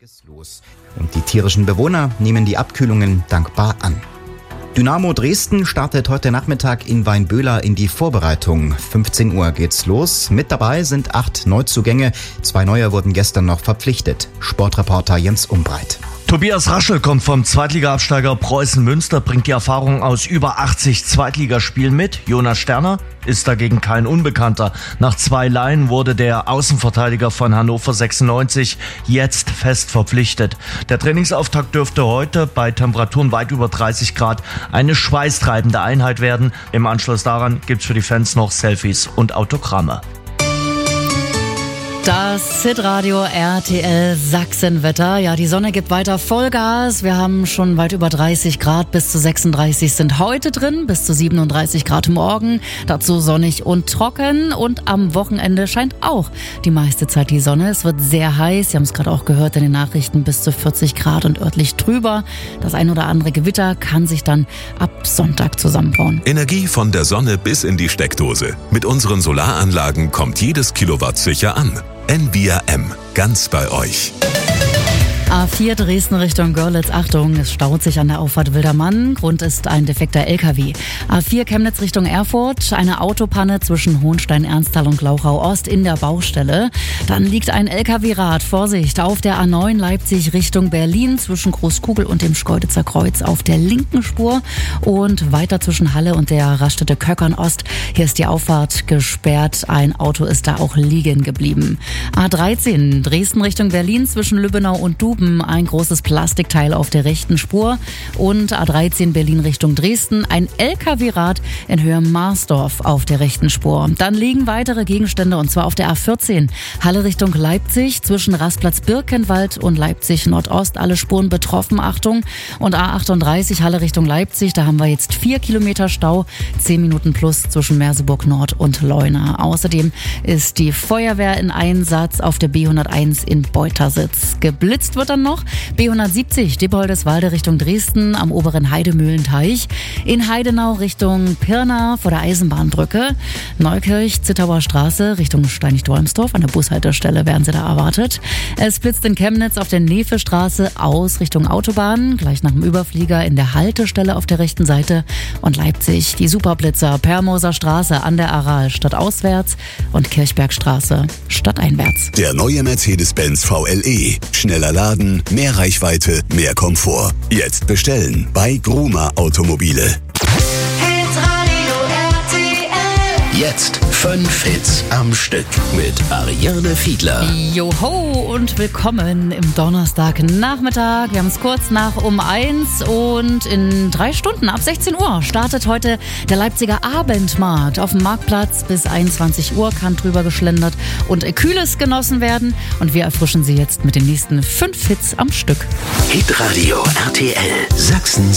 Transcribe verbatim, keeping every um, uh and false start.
es los. Und die tierischen Bewohner nehmen die Abkühlungen dankbar an. Dynamo Dresden startet heute Nachmittag in Weinböhler in die Vorbereitung. fünfzehn Uhr geht's los. Mit dabei sind acht Neuzugänge. Zwei neue wurden gestern noch verpflichtet. Sportreporter Jens Umbreit. Tobias Raschel kommt vom Zweitliga-Absteiger Preußen Münster, bringt die Erfahrung aus über achtzig Zweitligaspielen mit. Jonas Sterner ist dagegen kein Unbekannter. Nach zwei Leihen wurde der Außenverteidiger von Hannover sechsundneunzig jetzt fest verpflichtet. Der Trainingsauftakt dürfte heute bei Temperaturen weit über dreißig Grad eine schweißtreibende Einheit werden. Im Anschluss daran gibt's für die Fans noch Selfies und Autogramme. Das Hitradio R T L Sachsenwetter. Ja, die Sonne gibt weiter Vollgas. Wir haben schon weit über dreißig Grad, bis zu sechsunddreißig sind heute drin, bis zu siebenunddreißig Grad morgen. Dazu sonnig und trocken. Und am Wochenende scheint auch die meiste Zeit die Sonne. Es wird sehr heiß. Sie haben es gerade auch gehört in den Nachrichten, bis zu vierzig Grad und örtlich drüber. Das ein oder andere Gewitter kann sich dann ab Sonntag zusammenbauen. Energie von der Sonne bis in die Steckdose. Mit unseren Solaranlagen kommt jedes Kilowatt sicher an. N V R M, ganz bei euch. A vier Dresden Richtung Görlitz. Achtung, es staut sich an der Auffahrt Wildermann. Grund ist ein defekter L K W. A vier Chemnitz Richtung Erfurt. Eine Autopanne zwischen Hohenstein-Ernsthal und Glauchau-Ost in der Baustelle. Dann liegt ein L K W-Rad. Vorsicht, auf der A neun Leipzig Richtung Berlin zwischen Großkugel und dem Schkeuditzer Kreuz auf der linken Spur. Und weiter zwischen Halle und der Raststätte Köckern-Ost. Hier ist die Auffahrt gesperrt. Ein Auto ist da auch liegen geblieben. A dreizehn Dresden Richtung Berlin zwischen Lübbenau und Dub. Ein großes Plastikteil auf der rechten Spur. Und A dreizehn Berlin Richtung Dresden. Ein L K W-Rad in Höhe Marsdorf auf der rechten Spur. Dann liegen weitere Gegenstände, und zwar auf der A vierzehn Halle Richtung Leipzig zwischen Rastplatz Birkenwald und Leipzig Nordost. Alle Spuren betroffen, Achtung. Und A achtunddreißig Halle Richtung Leipzig. Da haben wir jetzt vier Kilometer Stau, zehn Minuten plus zwischen Merseburg Nord und Leuna. Außerdem ist die Feuerwehr in Einsatz auf der B hunderteins in Beutersitz. Geblitzt wird dann noch B hundertsiebzig Dippoldeswalde Richtung Dresden am oberen Heidemühlenteich. In Heidenau Richtung Pirna vor der Eisenbahnbrücke. Neukirch, Zittauer Straße Richtung Steinig-Dolmsdorf. An der Bushaltestelle werden Sie da erwartet. Es blitzt in Chemnitz auf der Nefe-Straße aus Richtung Autobahn. Gleich nach dem Überflieger in der Haltestelle auf der rechten Seite. Und Leipzig, die Superblitzer Permoser Straße an der Aral stadtauswärts und Kirchbergstraße stadteinwärts. Der neue Mercedes-Benz V L E. Schneller Laden, mehr Reichweite, mehr Komfort. Jetzt bestellen bei Gruma Automobile. Jetzt fünf Hits am Stück mit Ariane Fiedler. Joho und willkommen im Donnerstagnachmittag. Wir haben es kurz nach um eins und in drei Stunden ab sechzehn Uhr startet heute der Leipziger Abendmarkt. Auf dem Marktplatz bis einundzwanzig Uhr kann drüber geschlendert und Kühles genossen werden. Und wir erfrischen Sie jetzt mit den nächsten fünf Hits am Stück. Hitradio R T L Sachsen